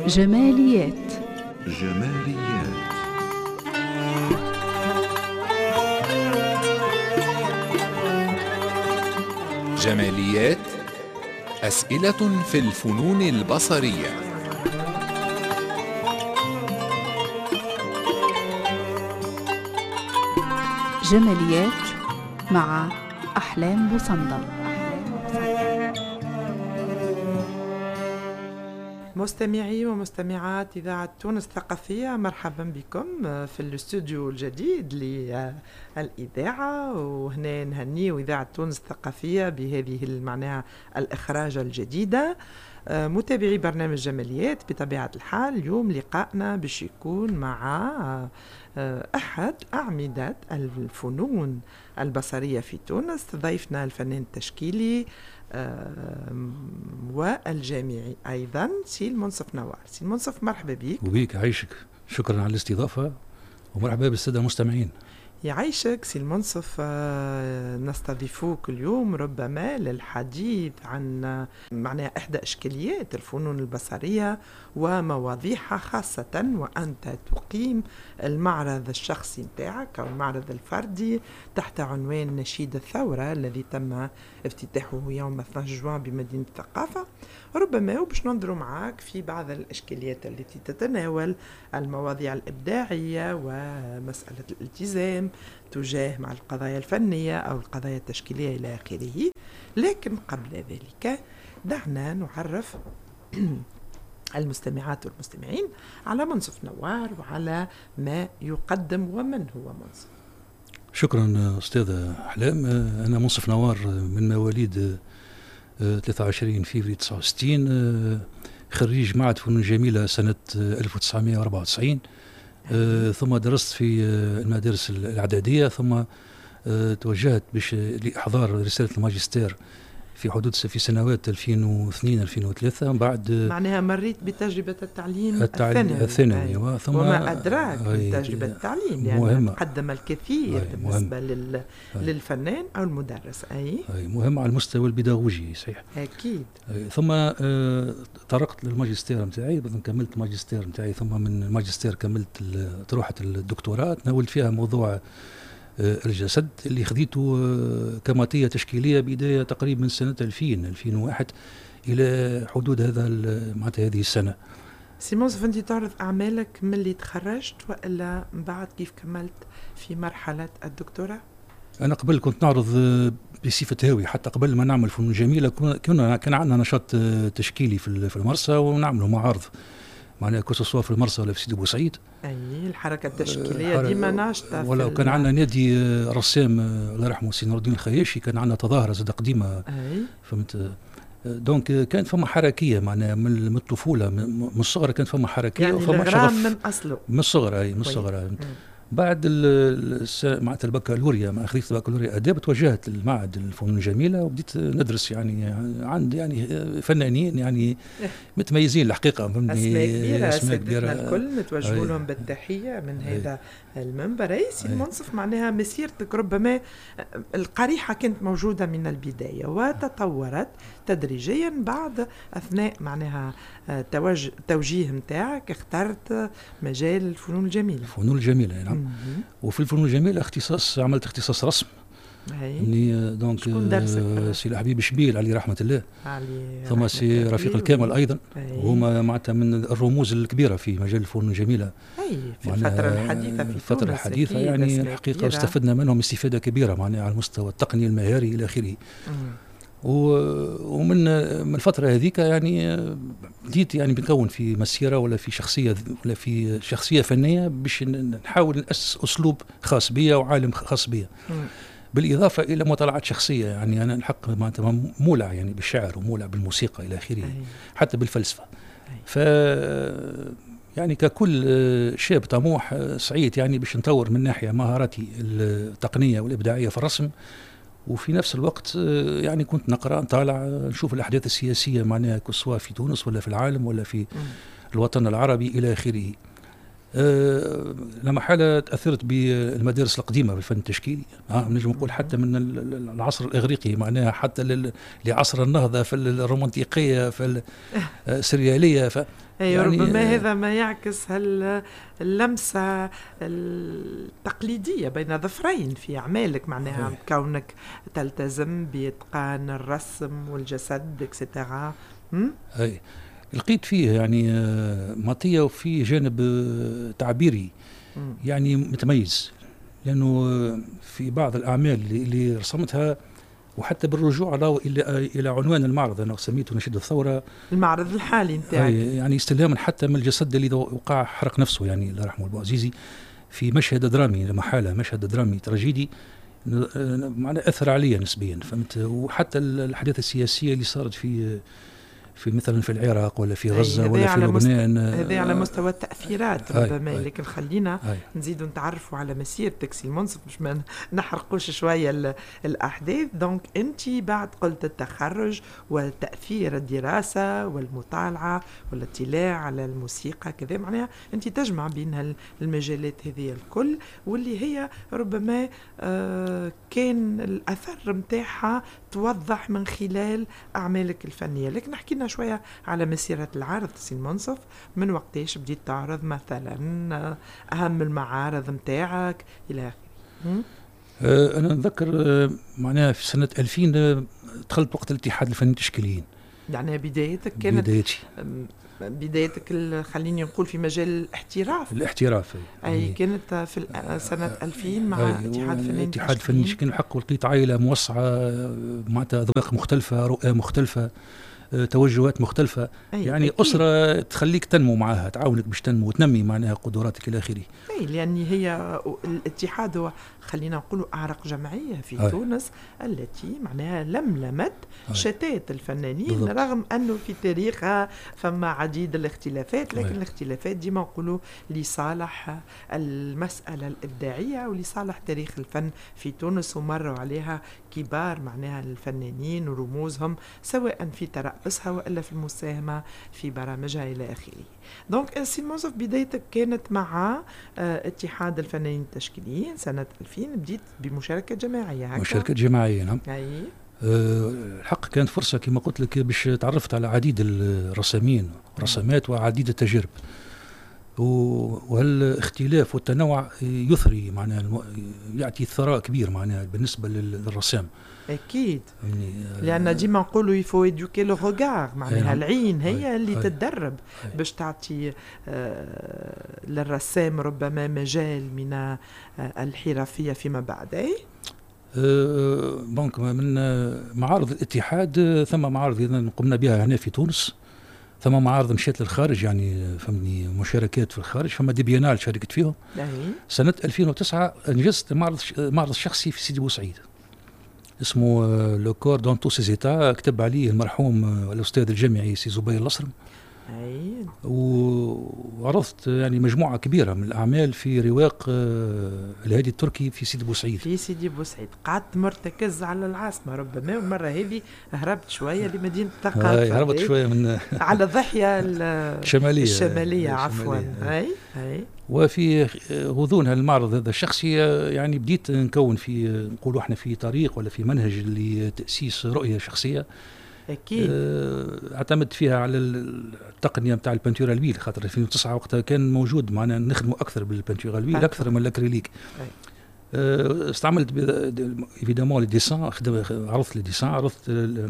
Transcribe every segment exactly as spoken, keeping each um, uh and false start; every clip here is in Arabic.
جماليات. جماليات جماليات، أسئلة في الفنون البصرية. جماليات مع أحلام بوصندل. مستمعي ومستمعات إذاعة تونس الثقافية، مرحبا بكم في الاستوديو الجديد للإذاعة، وهنا نهني إذاعة تونس الثقافية بهذه معناها الإخراج الجديدة. متابعي برنامج جماليات، بطبيعة الحال اليوم لقائنا باش يكون مع أحد أعمدة الفنون البصرية في تونس، ضيفنا الفنان التشكيلي والجامعي أيضا سي المنصف نوار. سي المنصف، مرحبا بك. وبيك، عايشك، شكرا على الاستضافة ومرحبا بالسادة المستمعين. يعيشك سي المنصف. نستضيفوك اليوم ربما للحديث عن معناها إحدى إشكاليات الفنون البصرية ومواضيعها، خاصة وأنت تقيم المعرض الشخصي متاعك أو المعرض الفردي تحت عنوان نشيد الثورة الذي تم افتتاحه يوم اثني عشر جوان بمدينة الثقافة. ربما وباش ننظروا معاك في بعض الإشكاليات التي تتناول المواضيع الإبداعية ومسألة الالتزام تجاه مع القضايا الفنية أو القضايا التشكيلية إلى آخره. لكن قبل ذلك دعنا نعرف المستمعات والمستمعين على منصف نوار وعلى ما يقدم ومن هو منصف. شكرا أستاذ أحلام. أنا منصف نوار من مواليد ثلاثة وعشرين فبراير تسعة وستين، خريج معهد فنون جميلة سنة ألف وتسعمائة وأربعة وتسعين. آه، ثم درست في المدارس الإعدادية، ثم آه، توجهت باش لإحضار رسالة الماجستير في حدود في سنوات ألفين واثنين ألفين وثلاثة. بعد معناها مريت بتجربة التعليم الثانوي الثانوي ثم وما أدراك بتجربة التعليم، يعني مهمة. قدم الكثير أي بالنسبة مهم. لل... للفنان أو المدرس. أي, أي مهم على المستوى البيداغوجي، صحيح. أكيد. أي ثم آه، طرقت للماجستير متاعي، بعد كملت الماجستير متاعي، ثم من الماجستير كملت طروحة الدكتوراه، تناولت فيها موضوع الجسد اللي خذيته كماتية تشكيلية بداية تقريبا من سنة ألفين ألفين وواحد إلى حدود هذا معناتها هذه السنة. سي منصف، أنت تعرض أعمالك من اللي تخرجت وإلا من بعد كيف كملت في مرحلة الدكتوراه؟ أنا قبل كنت نعرض بصفة هاوي، حتى قبل ما نعمل فنون جميلة كنا كان عندنا نشاط تشكيلي في المرسى ونعمله معارض، معناها كوسوسوا في المرسى ولا في سيدي بوسعيد. اي الحركه التشكيليه ديما ناشطه. ولا كان عندنا نادي رسام الله يرحمه سي نور الدين الخياشي، كان عندنا تظاهره زاد قديمه. اي فهمت. دونك كانت فما حركيه، معناها من الطفوله من الصغر كانت فما حركيه، يعني وفما شغف من اصله من الصغر. اي من الصغر. بعد معناتها البكالوريا، ما اخذت البكالوريا اداب، توجهت للمعهد الفنون الجميله وبديت ندرس يعني عند يعني فنانين يعني متميزين الحقيقه، اسماء كبيره. اسماء كبيره الكل نتوجه لهم بالتحيه من هذا المنبر. اي سي المنصف، معناها مسيرتك ربما القريحه كانت موجوده من البدايه وتطورت تدريجيا بعد اثناء معناها توجيه نتاعك اخترت مجال الفنون الجميله. الفنون الجميله، نعم. وفي الفنون الجميله اختصاص، عملت اختصاص رسم. اني دونك سي الحبيب شبيل عليه رحمه الله، ثم سي رفيق الكامل ايضا، وهما معناتها من الرموز الكبيره في مجال الفنون الجميله. اي في الفتره الحديثه في الفتره الحديثه يعني الحقيقه استفدنا منهم استفاده كبيره، معناها على المستوى التقني المهاري الى اخره. ومن من الفتره هذيك يعني بديت يعني بنكون في مسيره ولا في شخصيه ولا في شخصيه فنيه باش نحاول ناسس اسلوب خاص بي وعالم خاص بي، بالاضافه الى مطالعات شخصيه. يعني انا الحق معناتها مولع يعني بالشعر ومولع بالموسيقى الى اخره، حتى بالفلسفه. ف يعني ككل شاب طموح سعيد يعني باش نطور من ناحيه مهاراتي التقنيه والابداعيه في الرسم، وفي نفس الوقت يعني كنت نقرا نطالع نشوف الاحداث السياسيه، معناها سواء في تونس ولا في العالم ولا في الوطن العربي الى اخره. أه لما حالة تأثرت بالمدارس القديمة بالفن التشكيلي، أه نجم نقول حتى من العصر الإغريقي، معناها حتى لعصر النهضة في الرومانتيقية في السريالية. أي يعني ربما آه، هذا ما يعكس هال- اللمسة التقليدية بين ظفرين في أعمالك، معناها أي. كونك تلتزم بإتقان الرسم والجسد اكسترا. أي لقيت فيه يعني آه، مطية وفيه جانب آه، تعبيري يعني متميز، لأنه آه، في بعض الأعمال اللي- اللي رسمتها، وحتى بالرجوع له إلى إلى عنوان المعرض أنا سميته نشيد الثورة، المعرض الحالي نتاعك. أي يعني استلهاما حتى من الجسد اللي وقع حرق نفسه، يعني الله يرحمه البوعزيزي، في مشهد درامي، محالة مشهد درامي تراجيدي معناه أثر عليا نسبيا، فهمت. وحتى الأحداث السياسية اللي صارت في في مثلا في العراق ولا في غزة هذا ولا في على مست- لبنان، هذا على آه، مستوى التأثيرات أي- ربما، أي. لكن خلينا أي. نزيدوا نتعرفوا على مسيرتك سي المنصف باش ما نحرقوش شوية ال- الأحداث. دونك أنت بعد قلت التخرج وتأثير الدراسة والمطالعة والاطلاع على الموسيقى كذا، معناها أنت تجمع بين هال- المجالات هذه الكل، واللي هي ربما آه كان الأثر متاعها توضح من خلال أعمالك الفنية. لكن نحكينا شوية على مسيرة العرض سي المنصف، من وقتاش بديت تعرض مثلا، أهم المعارض متاعك إلى آخره. آه، أنا نذكر آه، معناها في سنة ألفين آه، دخلت وقت الاتحاد الفني التشكيليين. يعني بدايتك كانت بدايتي أم، بدايتك ال- خليني نقول في مجال الاحتراف. الاحتراف. أي كانت في ال- سنة ألفين مع أي، اتحاد فني الاتحاد الفني التشكيليين الحق، ولقيت عائلة موسعة آه، معناتها أذواق مختلفة، رؤى مختلفة، آه، توجهات مختلفة، أي يعني أكيد. أسرة تخليك تنمو معها، تعاونك باش تنمو وتنمي معناها قدراتك إلى آخره. أي لأن هي الاتحاد هو خلينا نقول أعرق جمعية في أي. تونس التي معناها لملمت أي. شتات الفنانين بالضبط. رغم أنه في تاريخها فما عديد الاختلافات، لكن أي. الاختلافات ديما نقولوا لصالح المسألة الإبداعية ولصالح تاريخ الفن في تونس، ومروا عليها كبار معناها الفنانين ورموزهم سواء في ترأسها وإلا في المساهمة في برامجها إلى آخره. دونك سي المنصف بدايتك كانت مع آه، اتحاد الفنانين التشكيليين سنة ألفين، بديت بمشاركة جماعية هكا. مشاركات جماعية، نعم. أي أه، الحق كانت فرصة كما قلت لك باش تعرفت على عديد الرسامين ورسامات وعديد التجارب، و- وهالاختلاف والتنوع يثري معناها الم- يعطي ثراء كبير معناها بالنسبة لل- للرسام. أكيد، يعني آه، لأن ديما نقولوا يفو إدوكي لو روغار، معناها نعم. العين هي أي. اللي أي. تتدرب أي. باش تعطي آه، للرسام ربما مجال من آه، الحرفية فيما بعد. أي أه، بونك من آه، معارض الاتحاد، آه، ثم معارض إذن قمنا بها هنا في تونس، ثم معارض مشيت للخارج، يعني آه، فهمني مشاركات في الخارج، فما دي بيانال شاركت فيهم. أي سنة ألفين وتسعة أنجزت معرض معرض شخصي في سيدي بوسعيد اسمه لو كور دون تو سيزيتا، كتب عليه المرحوم آه، الأستاذ الجامعي سي زبير الأصرم، أي و- وعرضت يعني مجموعة كبيرة من الأعمال في رواق آه، الهادي التركي في سيدي بوسعيد. في سيدي بوسعيد قعدت مرتكز على العاصمة ربما، والمرة هذه هربت شوية لمدينة هاي الثقافة. هربت أي. شوية من على الضاحية ال- الشمالية الشمالية عفوا. الشمالية. أي أي وفي غضون المعرض هذا الشخصي آه، يعني بديت نكون في آه، نقولوا احنا في طريق ولا في منهج لتأسيس رؤية شخصية، أكيد. آه، اعتمدت فيها على التقنيه نتاع البنتورا الويل، خاطر ألفين وتسعة وقتها كان موجود معنا نخدموا اكثر بالبنتورا الويل أكثر. اكثر من الاكريليك. أي. آه، استعملت ايفيدامون لي ديسان، عرضت لي ديسان، عرضت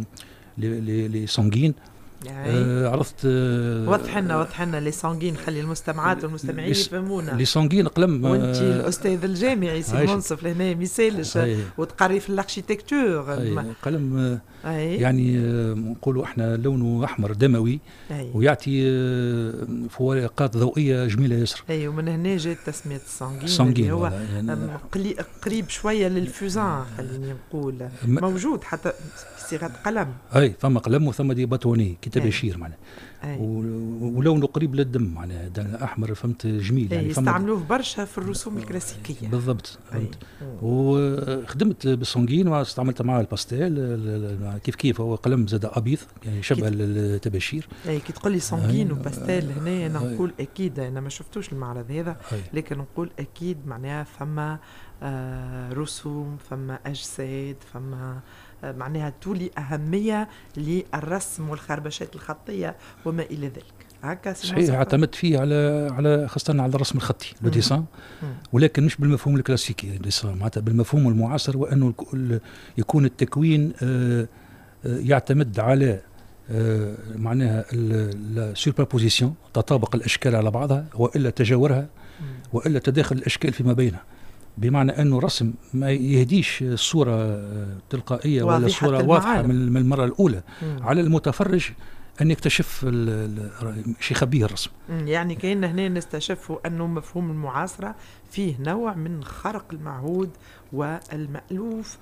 لي سونغين، يعني عرضت آه، وضح لنا وضح لنا لي سانغين، خلي المستمعات والمستمعين لي- يفهمونا. لي سونغين قلم. وانت آه، الاستاذ الجامعي سي عايش. المنصف لهنا ما يسالش أي. وتقري في الاركيتكتور. أي، قلم آه، اي يعني آه، نقولوا احنا لونه احمر دموي، اي ويعطي آه، فوارقات ضوئيه جميله ياسر. اي ومن هنا جات تسميه السانغين سانغين اللي هو والله، يعني أم، قلي- قريب شويه للفوزان خليني نقول، م- موجود حتى بصيغه قلم. اي ثم قلم وثم دي باتوني كتاب أي. يشير معناها، اي و- ولونه قريب للدم معناها، دا احمر فهمت جميل أي، يعني فما- يستعملوه برشا في الرسوم الكلاسيكيه. بالضبط أي. فهمت. وخدمت بالسونغين واستعملت معاه الباستيل، ال- ال- كيف كيف هو قلم زاد ابيض يعني شبه كيف- التباشير. اي كي تقول لي سانغين أي. وباستيل هنا انا أي. نقول اكيد، انا ما شفتوش المعرض هذا أي. لكن نقول اكيد معناها ثم آه رسوم، ثم اجساد، ثم آه معناها تولي اهميه للرسم والخربشات الخطيه وما الى ذلك. هكا صحيح اعتمدت فيه على على خاصة على الرسم الخطي لو ديسان، ولكن مش بالمفهوم الكلاسيكي ديسان، معناتها بالمفهوم المعاصر، وأنه يكون التكوين يعتمد على معناها السوبربوزيسيون، تطابق الأشكال على بعضها، وإلا تجاورها، وإلا تداخل الأشكال فيما بينها، بمعنى أنه رسم ما يهديش صورة تلقائية ولا صورة واضحة من المرة الأولى مم. على المتفرج أن يكتشف شيء يخبيه الرسم. يعني كأن هنا نستشفوا أنه مفهوم المعاصرة فيه نوع من خرق المعهود والمألوف،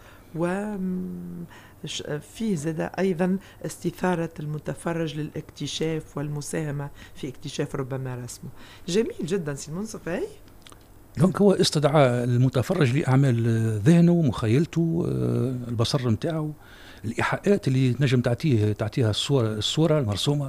وفيه زاد أيضا استثارة المتفرج للاكتشاف والمساهمة في اكتشاف ربما رسمه. جميل جدا سي منصف. أي دونك هو استدعى المتفرج لأعمال ذهنه ومخيلته، البصر متاعه، الإيحاءات اللي نجم تعطيه تعطيها الصورة الصورة المرسومة،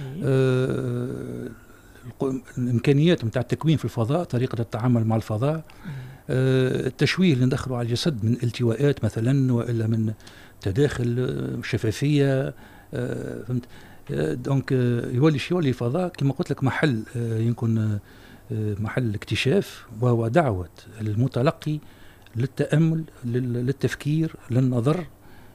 آه الإمكانيات متاع التكوين في الفضاء، طريقة التعامل مع الفضاء، آه التشويه اللي ندخله على الجسد من التواءات مثلا، وإلا من تداخل شفافية، آه فهمت. آه دونك آه يولي يولي الفضاء كما قلت لك محل آه يمكن آه محل اكتشاف، وهو دعوة المتلقي للتأمل، للتفكير، للنظر،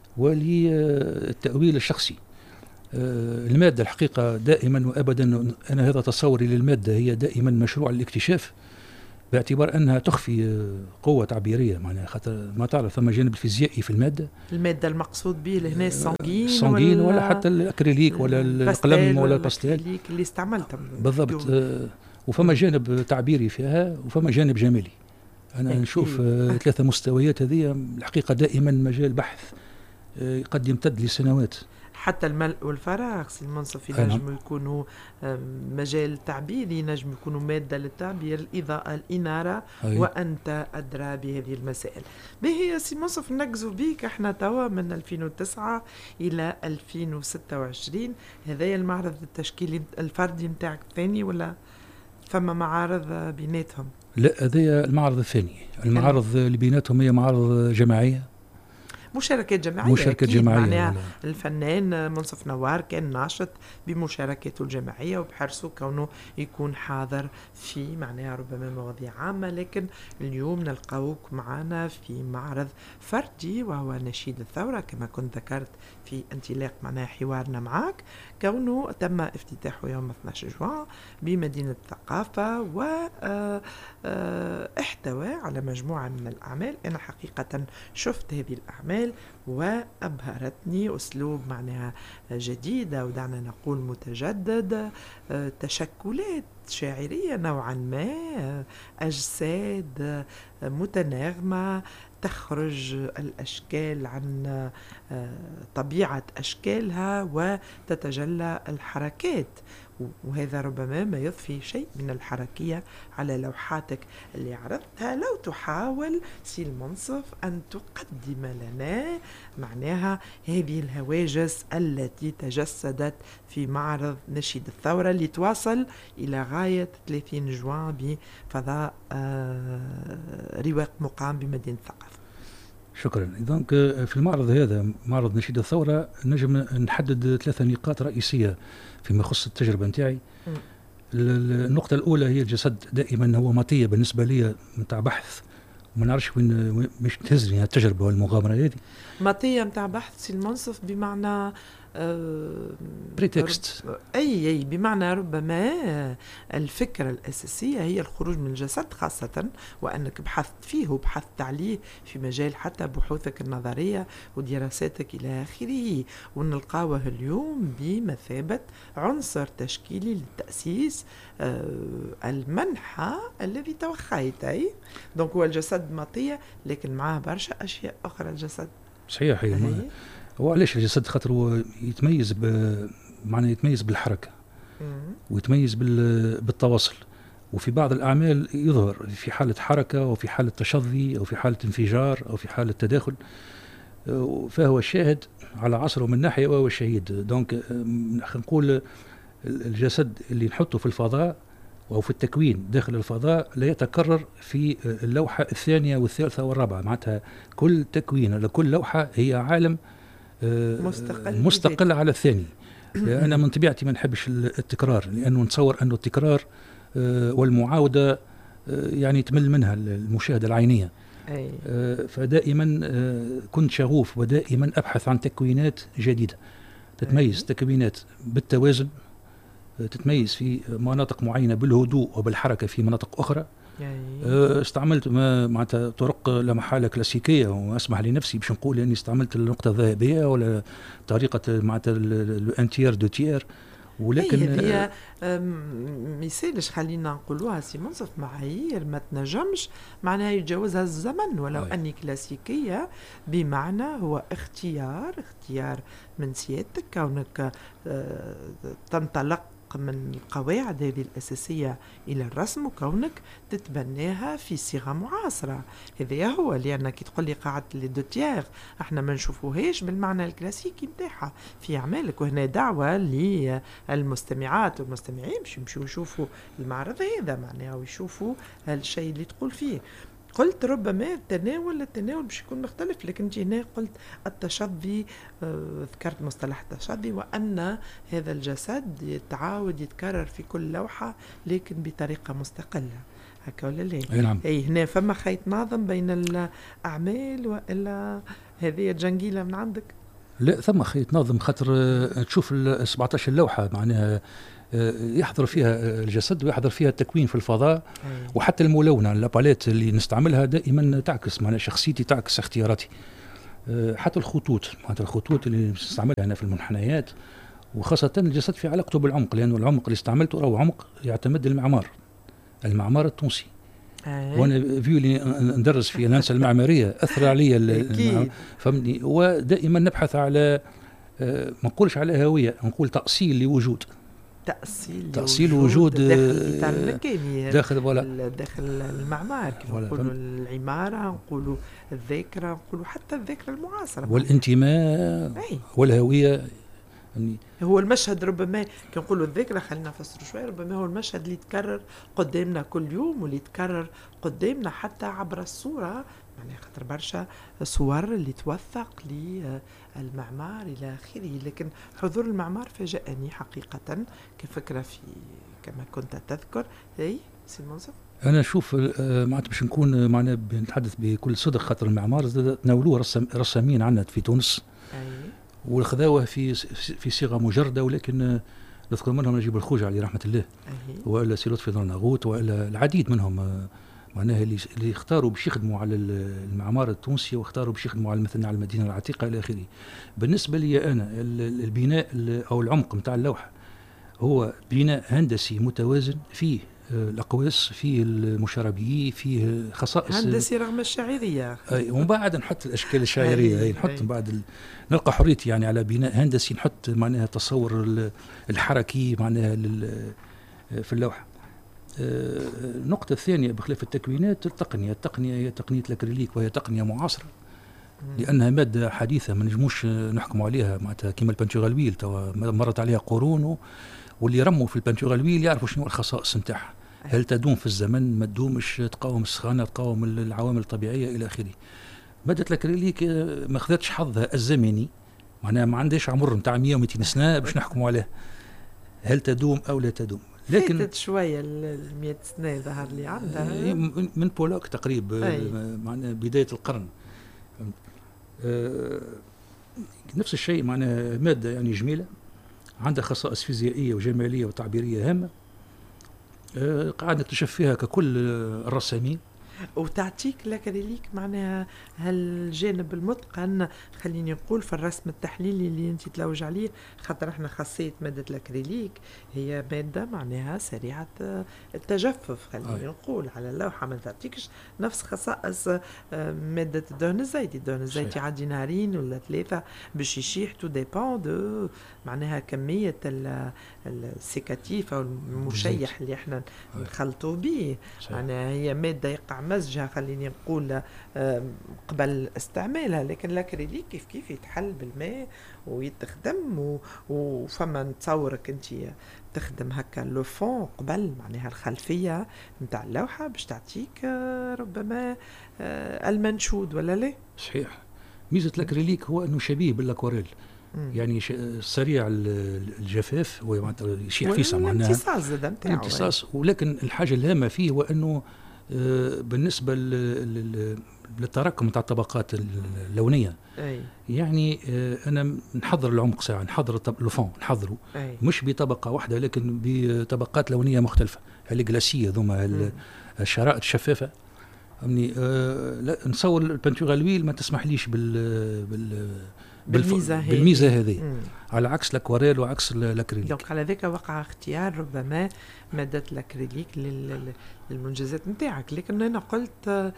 وللتأويل الشخصي. المادة الحقيقة دائما وأبدا، أنا هذا تصوري للمادة، هي دائما مشروع الاكتشاف، باعتبار أنها تخفي قوة تعبيرية، معناها خاطر ما تعرف ثم جانب الفيزيائي في المادة. المادة المقصود به هنا الصنجين الصنجين ولا, ولا حتى الأكريليك ولا القلم ولا الباستيل اللي استعملتهم بالضبط. وفما جانب تعبيري فيها وفما جانب جمالي. أنا أكيد. نشوف آه ثلاثة مستويات هذه الحقيقة دائما مجال بحث آه قد يمتد لسنوات. حتى الملء والفراغ سي المنصف ينجم يكونوا مجال تعبيري، ينجم يكونوا مادة للتعبير، الإضاءة، الإنارة، أي. وأنت أدرى بهذه المسائل. به سي منصف نركزوا بيك احنا توا من ألفين وتسعة إلى ألفين وستة وعشرين، هذا المعرض التشكيلي الفردي متاعك الثاني ولا فما معارض بيناتهم؟ لا، هذا المعرض الثاني. المعارض اللي بيناتهم هي معارض جماعية، مشاركات جماعية. مشاركات جماعية. معناها الفنان منصف نوار كان ناشط بمشاركته الجماعية وبحرصه كونه يكون حاضر في معناها ربما مواضيع عامة، لكن اليوم نلقاوك معنا في معرض فردي وهو نشيد الثورة كما كنت ذكرت في انطلاق معناها حوارنا معك، كونه تم افتتاحه يوم اثني عشر جوان بمدينة الثقافة، واحتوى على مجموعة من الأعمال. أنا حقيقة شفت هذه الأعمال وأبهرتني، أسلوب معناها جديدة ودعنا نقول متجدد، تشكلات شاعرية نوعا ما، أجساد متناغمة، تخرج الأشكال عن طبيعة أشكالها وتتجلى الحركات، وهذا ربما ما يضفي شيء من الحركية على لوحاتك اللي عرضتها. لو تحاول سي المنصف أن تقدم لنا معناها هذه الهواجس التي تجسدت في معرض نشيد الثورة اللي تواصل إلى غاية ثلاثين جوان بفضاء آه رواق مقام بمدينة الثقافة. شكرا. إذن في المعرض هذا، معرض نشيد الثورة، نجم نحدد ثلاثة نقاط رئيسية فيما يخص التجربة نتاعي. النقطة الأولى هي الجسد، دائما هو مطية بالنسبة لي متاع بحث، وما نعرفش وين مش تهزني التجربة والمغامرة هذه. مطية متاع بحث سي المنصف بمعنى آه بريتكست، أي أي بمعنى ربما الفكرة الأساسية هي الخروج من الجسد، خاصة وأنك بحثت فيه وبحثت عليه في مجال حتى بحوثك النظرية ودراساتك إلى آخره، ونلقاوه اليوم بمثابة عنصر تشكيلي للتأسيس آه المنحى الذي توخيت. أي دونك هو الجسد مطية لكن معاه برشا أشياء أخرى. الجسد صحيح، هو علاش الجسد؟ خاطر هو يتميز بمعنى يتميز بالحركة ويتميز بالتواصل، وفي بعض الأعمال يظهر في حالة حركة وفي حالة تشظي أو في حالة انفجار أو في حالة تداخل، فهو الشاهد على عصره من ناحية وهو الشهيد. دونك نقول الجسد اللي نحطه في الفضاء أو في التكوين داخل الفضاء لا يتكرر في اللوحة الثانية والثالثة والرابعة، معناتها كل تكوين لكل لوحة هي عالم مستقل, مستقل على الثاني. أنا من طبيعتي ما نحبش التكرار، لأنه نتصور أنه التكرار والمعاودة يعني تمل منها المشاهدة العينية. أي. فدائما كنت شغوف ودائما أبحث عن تكوينات جديدة تتميز، تكوينات بالتوازن، تتميز في مناطق معينة بالهدوء وبالحركة في مناطق أخرى. استعملت معناتها طرق لا محالة كلاسيكية، وأسمح لنفسي باش نقول أني استعملت النقطة الذهبية ولا طريقة معناتها الانتير دو تير، ولكن هي مثالش خلينا نقولوها سي منصف معايير ما تنجمش معناها يتجاوزها الزمن، ولو أي. أني كلاسيكية بمعنى هو اختيار اختيار من سيادتك، كونك تنطلق من القواعد هذه الأساسية إلى الرسم، وكونك تتبناها في صيغة معاصرة. هذا هو، لأنك تقول لي قاعدة لي دو تيير احنا ما نشوفوهاش بالمعنى الكلاسيكي نتاعها في أعمالك، وهنا دعوة للمستمعات والمستمعين باش يمشوا يشوفوا المعرض هذا معناها ويشوفوا الشيء اللي تقول فيه. قلت ربما التناول التناول باش يكون مختلف، لكن انت هنا قلت التشظي، آه ذكرت مصطلح التشظي، وأن هذا الجسد يتعاود يتكرر في كل لوحة لكن بطريقة مستقلة، هكا ولا لا؟ أي نعم. أي هنا فما خيط ناظم بين الأعمال، وإلا هذه جنجيلة من عندك؟ لا، ثم خيط ناظم، خاطر تشوف ال سبعطاش لوحة معناها يحضر فيها الجسد ويحضر فيها التكوين في الفضاء. أي. وحتى الملونة الاباليت اللي نستعملها دائما تعكس معناها شخصيتي، تعكس اختياراتي. حتى الخطوط معناتها الخطوط اللي نستعملها أنا في المنحنيات، وخاصة الجسد في علاقته بالعمق، لأنه العمق اللي استعملته هو عمق يعتمد المعمار المعمار التونسي. وانا فيولي ندرس في الهندسه المعماريه اثر علي فهمني، ودائما نبحث على ما نقولش على هويه، نقول تاصيل لوجود، تأصيل تأصيل وجود داخل داخل ولا داخل المعمار، كيف نقولوا العمارة، نقولوا الذاكرة، نقولوا حتى الذاكرة المعاصرة والانتماء والهوية. يعني هو المشهد ربما كنقولوا الذاكرة، خلينا نفسر شوي، ربما هو المشهد اللي يتكرر قدامنا كل يوم، واللي يتكرر قدامنا حتى عبر الصورة، يعني خاطر برشا صور اللي توثق للمعمار إلى آخره. لكن حضور المعمار فاجأني حقيقة كفكرة، في كما كنت تذكر. أي سي منصف، أنا أشوف معناتها باش نكون معنا بنتحدث بكل صدق، خاطر المعمار تناولوه رسام رسامين عنا في تونس. أي. والخذاوه في في صيغه مجرده، ولكن نذكر منهم نجيب الخوج عليه رحمه الله، والا سي لطفي ضرناغوت، والا العديد منهم معناها اللي اللي اختاروا باش يخدموا على المعمار التونسي، واختاروا باش يخدموا على مثلا على المدينه العتيقه الى اخره. بالنسبه لي انا البناء او العمق نتاع اللوحه هو بناء هندسي متوازن، فيه الأقواس، فيه المشاربية، فيه خصائص هندسي رغم الشاعرية. أي، ومن بعد نحط الأشكال الشاعرية، أي نحط بعد ال... نلقى حريتي يعني على بناء هندسي، نحط معناها تصور الحركي معناها لل... في اللوحة. النقطة الثانية بخلاف التكوينات التقنية، التقنية هي تقنية الأكريليك، وهي تقنية معاصرة لأنها مادة حديثة ما نجموش نحكموا عليها معناتها كيما البنتوغالويل، توا مرت عليها قرون، و... واللي رموا في البنتوغالويل يعرفوا شنو الخصائص نتاعها، هل تدوم في الزمن، ما تدومش، تقاوم السخانة، تقاوم العوامل الطبيعية إلى آخره. مادة الأكريليك ما خذتش حظها الزمني، معناها ما عندهاش عمر نتاع مية ومئتين سنة باش نحكموا عليها هل تدوم أو لا تدوم. لكن فاتت شوية المئة سنة ظهر لي عندها من بولاك تقريبا، معناها بداية القرن. آه نفس الشيء، معناها مادة يعني جميلة، عندها خصائص فيزيائية وجمالية وتعبيرية هامة، آه قاعد نكتشف فيها ككل الرسامين، وتعطيك الأكريليك معناها هالجانب المتقن، خليني نقول في الرسم التحليلي اللي انت تلوج عليه، خاطر احنا خاصية مادة الأكريليك هي مادة معناها سريعة التجفف، خليني نقول على اللوحة ما تعطيكش نفس خصائص مادة الدهن الزيتي. الدهن الزيتي عادي نهارين ولا ثلاثة باش يشيح، تو ديبون دو معناها كمية السيكاتيف أو المشيح اللي احنا نخلطوا به، معناها هي مادة يقع مزجها خليني نقول قبل استعمالها. لكن الأكريليك كيف كيف يتحل بالماء ويتخدم، وفما نتصورك انت تخدم هكا لو فون قبل معناها الخلفية نتاع اللوحة باش تعطيك ربما المنشود، ولا لا؟ صحيح. ميزة الأكريليك هو أنه شبيه بالأكواريل، مم. يعني ش- سريع ال- الجفاف، هو معناتها شيء حفيصه معناها والامتصاص زاد نتاعو. الامتصاص. ولكن الحاجه الهامه فيه هو انه آه، بالنسبه لل- لل- للتراكم تاع الطبقات اللونيه، اي يعني آه، انا نحضر العمق ساعه، نحضر الطب- لوفون نحضره اي مش بطبقه واحده لكن بطبقات لونيه مختلفه، الجلاسيه ذوما ال- مم. الشرائط الشفافه. فهمني آه لا نصور البنتور الويل ما تسمحليش بال بال بالميزه هذه بالميزه هذه، مم. على عكس الاكواريل وعكس ال- الاكريليك. دونك على ذاك وقع اختيار ربما مادة الأكريليك لل- للمنجزات نتاعك، لكن أنا قلت آه،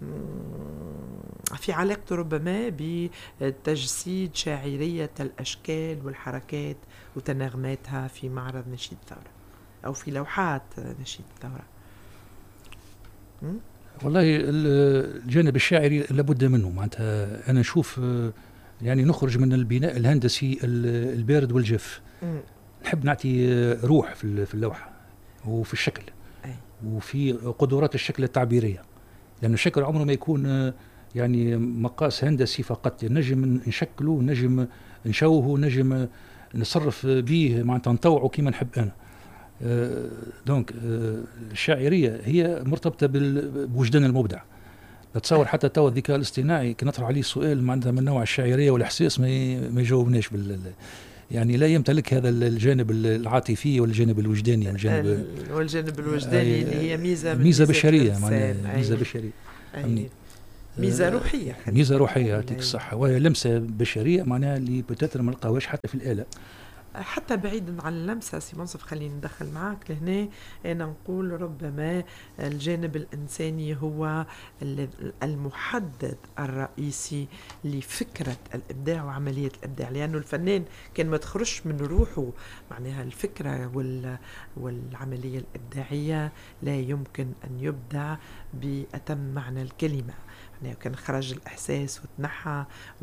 مم، في علاقته ربما بتجسيد شاعرية الأشكال والحركات وتناغماتها في معرض نشيد الثورة أو في لوحات نشيد الثورة. مم؟ والله ال- الجانب الشاعري لابد منه، معناتها انا نشوف آه، يعني نخرج من البناء الهندسي ال- البارد والجاف، مم. نحب نعطي آه، روح في ال- في اللوحه وفي الشكل أي. وفي قدرات الشكل التعبيريه، لأن الشكل عمره ما يكون آه، يعني مقاس هندسي فقط، نجم نشكله، نجم نشوهه، نجم نصرف به معناتها نطوعه كيما نحب أنا. آه، دونك آه، الشاعرية هي مرتبطة بال- بوجدان المبدع. نتصور حتى توا الذكاء الاصطناعي كي نطرح عليه سؤال معناتها من نوع الشاعرية والإحساس ما ي- ما يجاوبناش بال يعني لا يمتلك هذا الجانب العاطفي والجانب الوجداني والجانب ال- والجانب الوجداني اللي هي ميزة من ميزة ميزات بشرية، الإنسان. معناها ميزة أي. بشرية، أي. فهمني. ميزة آه، روحية. ميزة روحية يعطيك أي. الصحة، وهي لمسة بشرية معناها اللي بتاتر ما نلقاوهاش حتى في الآلة. حتى بعيدا عن اللمسة سي منصف، خليني ندخل معك لهنا. أنا نقول ربما الجانب الإنساني هو ال- المحدد الرئيسي لفكرة الإبداع وعملية الإبداع، لأنه الفنان كان ما تخرجش من روحه معناها الفكرة وال والعملية الإبداعية لا يمكن أن يبدع بأتم معنى الكلمة. يعني كان خرج الإحساس وتنحى،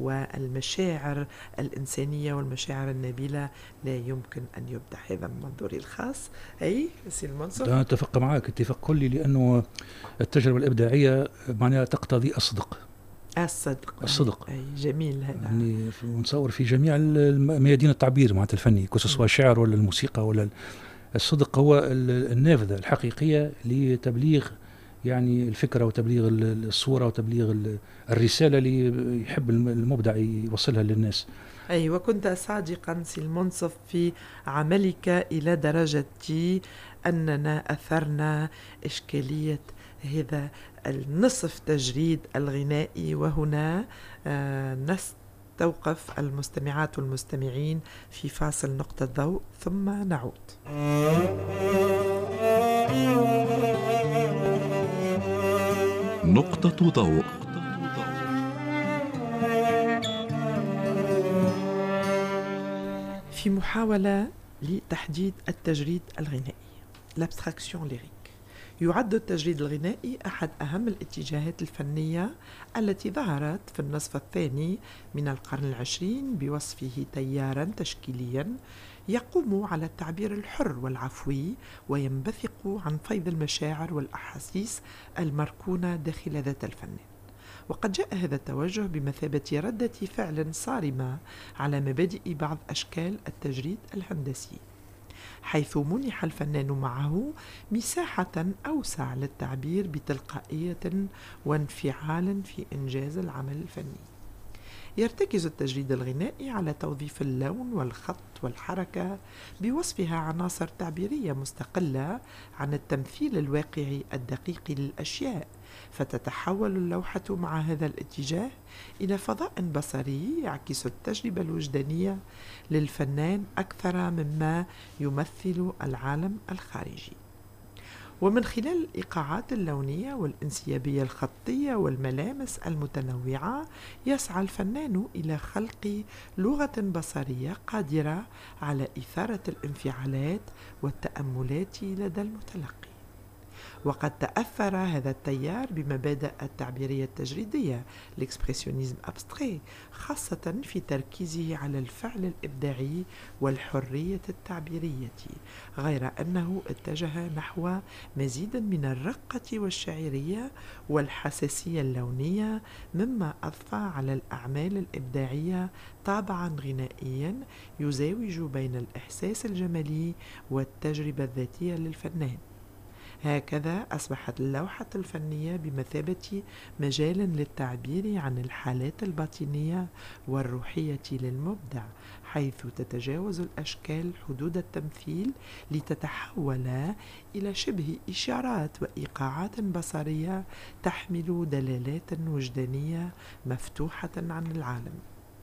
والمشاعر الإنسانية والمشاعر النبيلة لا يمكن أن يبدع. هذا من منظوري الخاص. أي سي المنصف؟ أنا أتفق معك اتفاق كلي، لأنه التجربة الإبداعية معناها تقتضي الصدق. الصدق. الصدق. أي جميل هذا. يعني نتصور في جميع الم- ميادين التعبير معناتها الفني، كسوا الشعر ولا الموسيقى ولا ال- الصدق هو ال- النافذة الحقيقية لتبليغ يعني الفكرة وتبليغ ال- الصورة وتبليغ ال- الرسالة اللي يحب الم- المبدع يوصلها للناس. أي وكنت صادقا سي المنصف في عملك إلى درجة أننا أثرنا إشكالية هذا النصف تجريد الغنائي، وهنا آه نستوقف المستمعات والمستمعين في فاصل نقطة ضوء ثم نعود. نقطة ضوء. في محاولة لتحديد التجريد الغنائي، l'abstraction lyrique، يعد التجريد الغنائي أحد أهم الاتجاهات الفنية التي ظهرت في النصف الثاني من القرن العشرين بوصفه تياراً تشكيلياً يقوم على التعبير الحر والعفوي، وينبثق عن فيض المشاعر والأحاسيس المركونة داخل ذات الفنان. وقد جاء هذا التوجه بمثابة ردة فعل صارمة على مبادئ بعض أشكال التجريد الهندسي، حيث منح الفنان معه مساحة أوسع للتعبير بتلقائية وانفعال في إنجاز العمل الفني. يرتكز التجريد الغنائي على توظيف اللون والخط والحركة بوصفها عناصر تعبيرية مستقلة عن التمثيل الواقعي الدقيق للأشياء، فتتحول اللوحة مع هذا الاتجاه إلى فضاء بصري يعكس التجربة الوجدانية للفنان أكثر مما يمثل العالم الخارجي. ومن خلال الإيقاعات اللونية والانسيابية الخطية والملامس المتنوعة يسعى الفنان إلى خلق لغة بصرية قادرة على إثارة الانفعالات والتأملات لدى المتلقي. وقد تأثر هذا التيار بمبادئ التعبيرية التجريدية الإكسبرسيونيزم أبستري، خاصة في تركيزه على الفعل الإبداعي والحرية التعبيرية، غير أنه اتجه نحو مزيد من الرقة والشعرية والحساسية اللونية، مما أضفى على الأعمال الإبداعية طابعا غنائيا يزاوج بين الإحساس الجمالي والتجربة الذاتية للفنان. هكذا أصبحت اللوحة الفنية بمثابة مجال للتعبير عن الحالات الباطنية والروحية للمبدع، حيث تتجاوز الأشكال حدود التمثيل لتتحول إلى شبه إشارات وإيقاعات بصرية تحمل دلالات وجدانية مفتوحة عن العالم.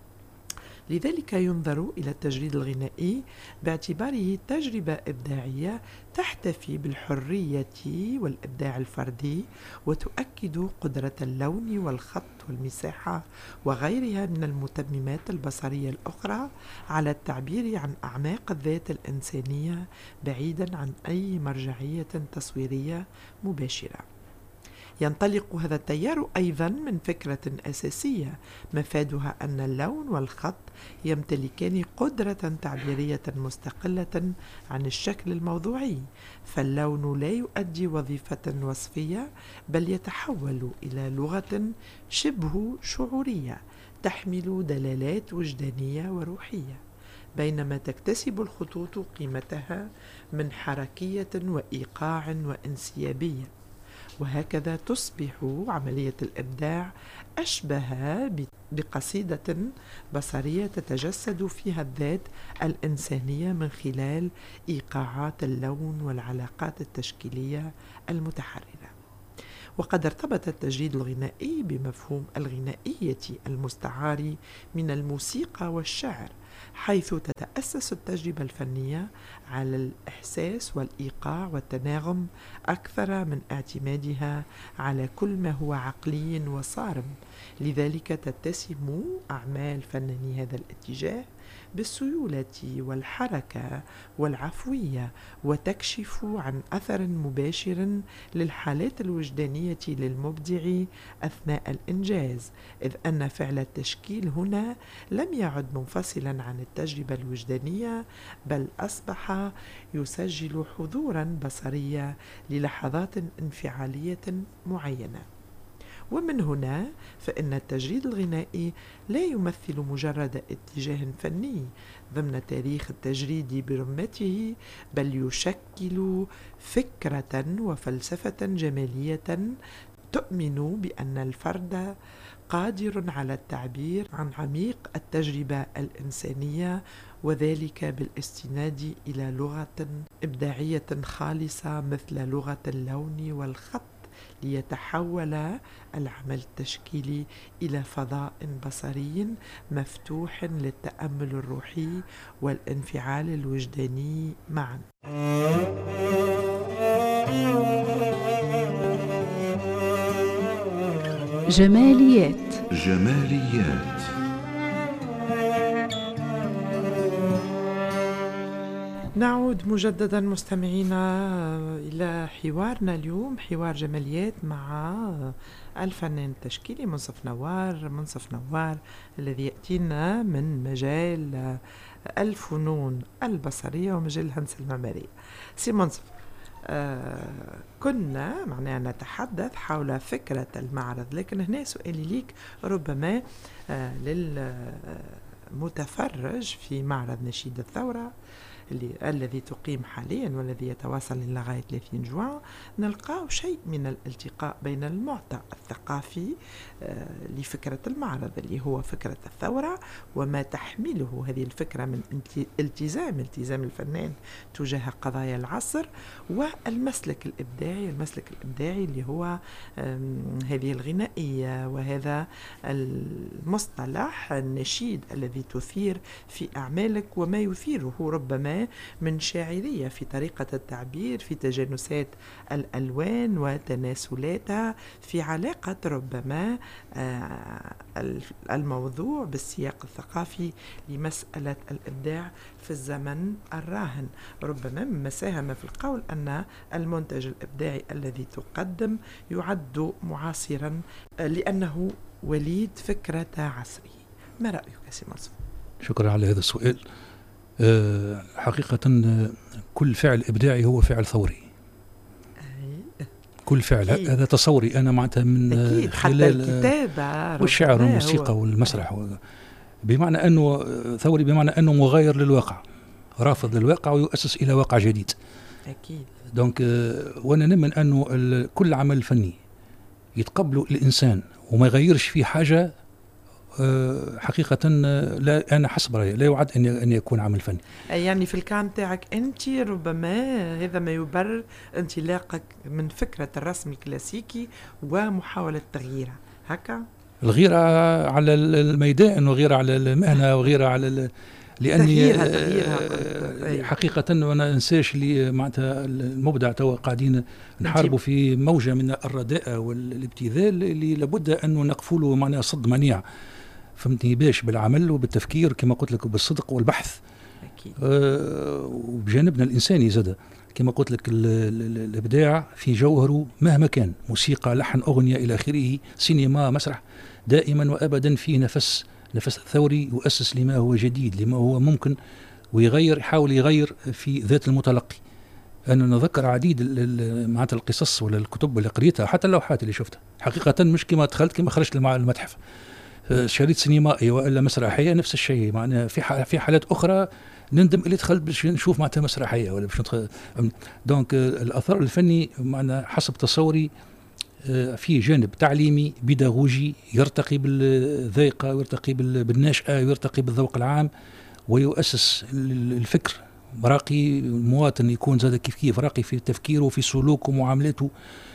لذلك ينظر إلى التجريد الغنائي باعتباره تجربة إبداعية تحتفي بالحرية والإبداع الفردي، وتؤكد قدرة اللون والخط والمساحة وغيرها من المتممات البصرية الأخرى على التعبير عن أعماق الذات الإنسانية بعيدا عن أي مرجعية تصويرية مباشرة. ينطلق هذا التيار أيضا من فكرة أساسية مفادها أن اللون والخط يمتلكان قدرة تعبيرية مستقلة عن الشكل الموضوعي، فاللون لا يؤدي وظيفة وصفية بل يتحول إلى لغة شبه شعورية تحمل دلالات وجدانية وروحية، بينما تكتسب الخطوط قيمتها من حركية وإيقاع وانسيابية. وهكذا تصبح عملية الإبداع أشبه بقصيدة بصرية تتجسد فيها الذات الإنسانية من خلال إيقاعات اللون والعلاقات التشكيلية المتحررة. وقد ارتبط التجريد الغنائي بمفهوم الغنائية المستعار من الموسيقى والشعر، حيث تتأسس التجربة الفنية على الإحساس والإيقاع والتناغم أكثر من اعتمادها على كل ما هو عقلي وصارم. لذلك تتسم أعمال فناني هذا الاتجاه بالسيولة والحركة والعفوية، وتكشف عن أثر مباشر للحالات الوجدانية للمبدع أثناء الإنجاز، إذ أن فعل التشكيل هنا لم يعد منفصلا عن التجربة الوجدانية، بل أصبح يسجل حضورا بصريا للحظات انفعالية معينة. ومن هنا فإن التجريد الغنائي لا يمثل مجرد اتجاه فني ضمن تاريخ التجريد برمته، بل يشكل فكرة وفلسفة جمالية تؤمن بأن الفرد قادر على التعبير عن عميق التجربة الإنسانية، وذلك بالاستناد إلى لغة إبداعية خالصة مثل لغة اللون والخط، ليتحول العمل التشكيلي إلى فضاء بصري مفتوح للتأمل الروحي والانفعال الوجداني معا. جماليات جماليات. نعود مجددا مستمعينا إلى حوارنا اليوم، حوار جماليات مع الفنان التشكيلي منصف نوار. منصف نوار الذي يأتينا من مجال الفنون البصرية ومجال الهندسة المعمارية. سي منصف، آه كنا معناها نتحدث حول فكرة المعرض، لكن هنا سؤالي ليك ربما آه للمتفرج في معرض نشيد الثورة اللي الذي تقيم حاليا والذي يتواصل لغاية ثلاثين جوان، نلقاه شيء من الالتقاء بين المعطى الثقافي آه لفكرة المعرض اللي هو فكرة الثورة، وما تحمله هذه الفكرة من التزام التزام الفنان تجاه قضايا العصر، والمسلك الإبداعي المسلك الإبداعي اللي هو هذه الغنائية وهذا المصطلح النشيد الذي تثير في أعمالك، وما يثيره ربما ربما من شاعرية في طريقة التعبير، في تجانسات الألوان وتناسلاتها، في علاقة ربما الموضوع بالسياق الثقافي لمسألة الإبداع في الزمن الراهن. ربما مما ساهم في القول أن المنتج الإبداعي الذي تقدم يعد معاصرا لأنه وليد فكرة عصره. ما رأيك سي منصف؟ شكرا على هذا السؤال. أه حقيقة كل فعل إبداعي هو فعل ثوري. أي. كل فعل أكيد. هذا تصوري أنا معناتها من أكيد. خلال حتى الكتابة والشعر والموسيقى والمسرح، بمعنى أنه ثوري بمعنى أنه مغاير للواقع، رافض للواقع ويؤسس إلى واقع جديد. أكيد. دونك وأنا نؤمن أنه كل عمل فني يتقبله الإنسان وما يغيرش فيه حاجة حقيقة لا أنا حسب رأيي لا يعد أن أن يكون عمل فني. يعني في الكلام تاعك أنت ربما هذا ما يبرر انطلاقك من فكرة الرسم الكلاسيكي ومحاولة تغييرها هكا؟ الغيرة على الميدان وغيرة على المهنة وغيرة على لأني تغييرها تغييرها حقيقة وأنا أنساش اللي معناتها المبدع توا قاعدين نحاربوا في موجة من الرداءة والابتذال اللي لابد أن نقفله معناها صد منيع، فهمتني، باش بالعمل وبالتفكير كما قلت لك وبالصدق والبحث. أكيد. آه وبجانبنا الإنساني زاد كما قلت لك الإبداع في جوهره مهما كان، موسيقى، لحن، أغنية إلى آخره، سينما، مسرح، دائما وأبدا في نفس نفس ثوري يؤسس لما هو جديد، لما هو ممكن، ويغير، يحاول يغير في ذات المتلقي. أنا نذكر عديد معناتها القصص ولا الكتب اللي قريتها، حتى اللوحات اللي شفتها حقيقة مش كما دخلت كما خرجت المتحف، شريط سينمائي وإلا مسرحية نفس الشيء. معناها في في حالات أخرى نندم اللي دخلت باش نشوف معناتها مسرحية ولا باش ندخل. دونك الأثر الفني معنا حسب تصوري في جانب تعليمي بيداغوجي يرتقي بالذائقة ويرتقي بالنشأة ويرتقي بالذوق العام ويؤسس الفكر، راقي المواطن يكون زاد كيف كيف راقي في تفكيره وفي سلوكه ومعاملته،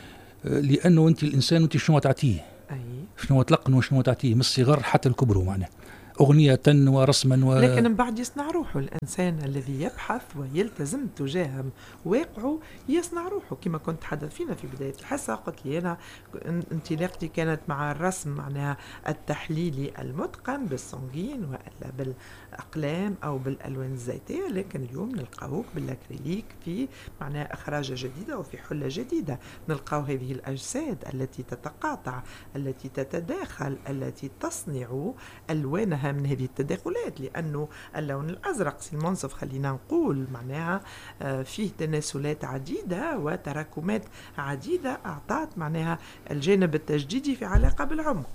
لأنه أنت الإنسان أنت شنو تعطيه، شنو تلقنه وشنو تعطيه من الصغر حتى الكبر، معناه أغنية ورسما و... لكن من بعد يصنع روحه. الإنسان الذي يبحث ويلتزم تجاه واقعه يصنع روحه. كما كنت تحدث فينا في بداية الحصة قلت لي أنا انطلاقتي كانت مع الرسم معناها التحليلي المتقن بالسونغين وإلا بالأقلام أو بالألوان الزيتية، لكن اليوم نلقاوك بالأكريليك في معناها إخراجة جديدة وفي حلة جديدة. نلقاو هذه الأجساد التي تتقاطع، التي تتداخل، التي تصنع ألوانها من هذه التداخلات، لأنه اللون الأزرق سي المنصف خلينا نقول معناها فيه تناسلات عديدة وتراكمات عديدة أعطت معناها الجانب التجديدي في علاقة بالعمق.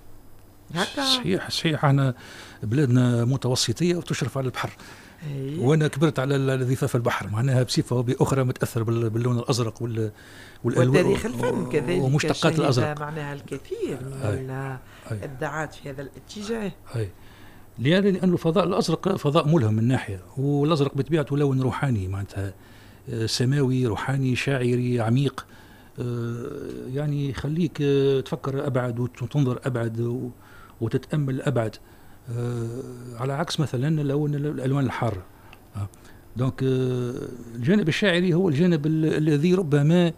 هكا صحيح صحيح. أنا بلادنا متوسطية وتشرف على البحر. أيه. وأنا كبرت على ضفاف البحر، معناها بصفة وبأخرى متأثر باللون الأزرق وال والألوان وتاريخ الفن كذلك ومشتقات الأزرق معناها الكثير من الإبداعات في هذا الاتجاه. أي. لأن لأن الفضاء الأزرق فضاء ملهم من ناحية، والأزرق بطبيعته لون روحاني معناتها سماوي روحاني شاعري عميق، يعني يخليك تفكر أبعد وتنظر أبعد وتتأمل أبعد، على عكس مثلا لون الألوان الحارة. دونك الجانب الشاعري هو الجانب الذي ربما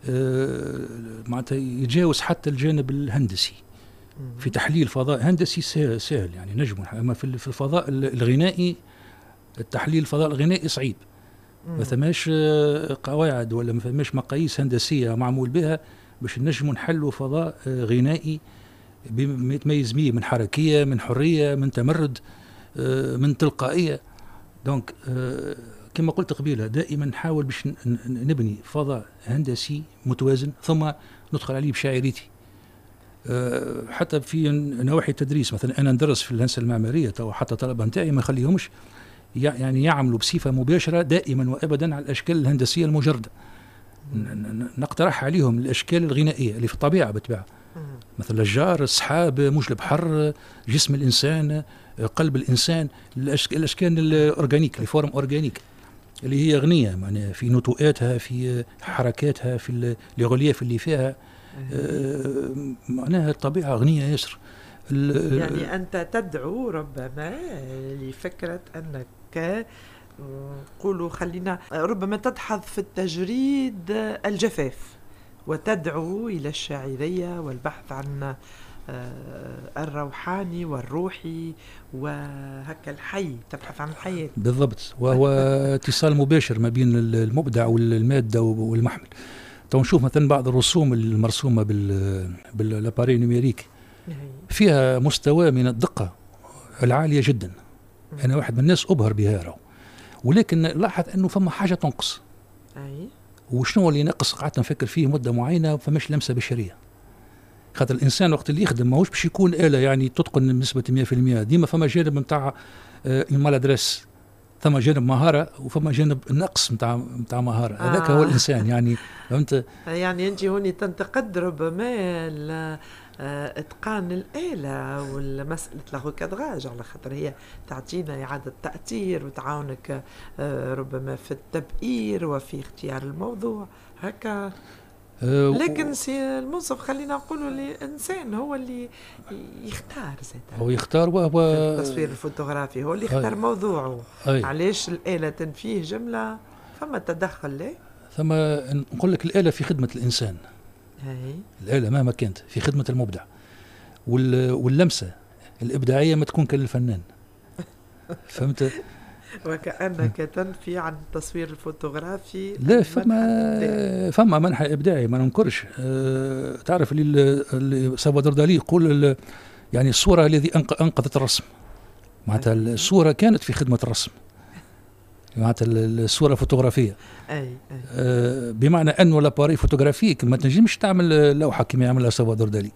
معناتها يتجاوز حتى الجانب الهندسي. في تحليل فضاء هندسي سهل يعني نجم، اما في الفضاء الغنائي التحليل الفضاء الغنائي صعيب، ما ثماش قواعد ولا ما ثماش مقاييس هندسيه معمول بها باش نجموا نحلوا فضاء غنائي يتميز به من حركيه، من حريه، من تمرد، من تلقائيه. دونك كما قلت قبيله دائما نحاول باش نبني فضاء هندسي متوازن ثم ندخل عليه بشاعريتي. حتى في نواحي التدريس مثلا انا ندرس في الهندسه المعماريه تو، حتى الطلبه نتاعي ما نخليهمش يعني يعملوا بصفه مباشره دائما وابدا على الاشكال الهندسيه المجرده، نقترح عليهم الاشكال الغنائيه اللي في الطبيعه بالطبيعه، مثل الجار، السحاب، موج البحر، جسم الانسان، قلب الانسان، الاشكال الاورجانيك، الفورم اورجانيك اللي هي غنيه معناها في نتوءاتها، في حركاتها، في الغلياف اللي فيها، آه معناها الطبيعه غنيه ياسر. يعني انت تدعو ربما لفكره انك نقولوا خلينا ربما تدحض في التجريد الجفاف وتدعو إلى الشاعرية والبحث عن الروحاني والروحي وهكا الحي، تبحث عن الحياة بالضبط، وهو اتصال مباشر ما بين المبدع والمادة والمحمل. تو نشوف مثلا بعض الرسوم المرسومة بال بالاباري نيميريك فيها مستوى من الدقة العالية جدا. أنا واحد من الناس أبهر بها راهو، ولكن لاحظ أنه فما حاجة تنقص. أي. وشنو اللي نقص؟ قعدت نفكر فيه مدة معينة، فماش لمسة بشرية. خاطر الإنسان وقت اللي يخدم ماهوش باش يكون آلة يعني تتقن بنسبة مئة في المئة، ديما فما جانب نتاع المالادريس، ثم جانب مهارة وفما جانب نقص نتاع نتاع مهارة. آه. هذاك هو الإنسان يعني، فهمت؟ يعني أنت هوني تنتقد ربما اتقان الآلة والمسألة الغوكادراج، على خاطر هي تعطينا إعادة تأثير وتعاونك ربما في التبئير وفي اختيار الموضوع هكا. أه لكن سي المنصف خلينا نقولوا الإنسان هو اللي يختار زيادة. هو يختار، وهو التصوير الفوتوغرافي هو اللي يختار أي. موضوعه. أي. علاش الآلة تنفيه جملة؟ فما تدخل ليه؟ ثم نقول لك الآلة في خدمة الإنسان. أي. الآلة مهما كانت في خدمة المبدع، واللمسة الإبداعية ما تكون كالفنان. فهمت؟ وكأنك تنفي عن التصوير الفوتوغرافي. لا، فما فما منحى إبداعي ما ننكرش. أه تعرف اللي سالفادور دالي يقول يعني الصورة الذي أنقذت الرسم، معناتها الصورة كانت في خدمة الرسم، معناتها الصورة الفوتوغرافية. أي أي. أه بمعنى أنه لاباري فوتوغرافيك ما تنجمش تعمل لوحة كما يعملها سالفادور دالي،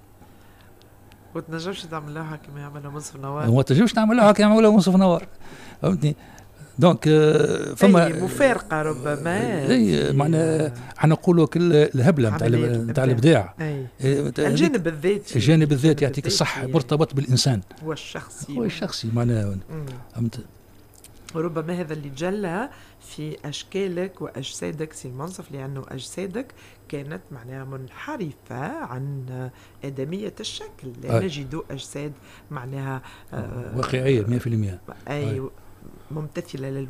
وتنجمش تعمل لوحة كما يعملها منصف نوار، وما تنجمش تعمل لوحة كما يعملها منصف نوار. فهمتني؟ دونك فما أي مفارقة ربما. اي معناها احنا نقولوا كل الهبله نتاع نتاع الابداع. الجانب الذاتي، الجانب الذاتي يعطيك الصح مرتبط بالانسان والشخصي هو الشخصي معناها. فهمت؟ وربما هذا اللي جلى في أشكالك وأجسادك سي المنصف، لأنه أجسادك كانت معناها منحرفة عن آدمية الشكل. لا نجد أجساد معناها واقعية مئة في المئة أي ممتثلة